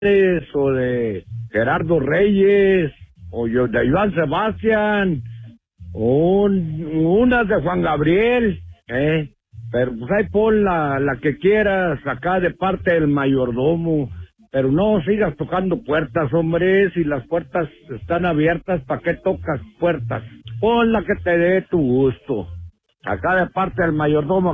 o de Gerardo Reyes, o yo de Iván Sebastián, unas de Juan Gabriel, pero pues ahí pon la que quieras acá de parte del mayordomo, pero no sigas tocando puertas, hombre, si las puertas están abiertas, ¿para qué tocas puertas? Pon la que te dé tu gusto, acá de parte del mayordomo.